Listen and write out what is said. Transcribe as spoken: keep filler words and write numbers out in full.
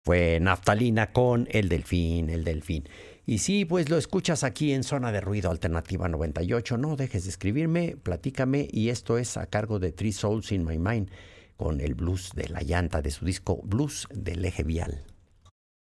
fue Naftalina con El Delfín, El Delfín. Y sí, pues lo escuchas aquí en Zona de Ruido Alternativa noventa y ocho. No dejes de escribirme, platícame. Y esto es a cargo de Three Souls in My Mind con el blues de la llanta de su disco Blues del Eje Vial.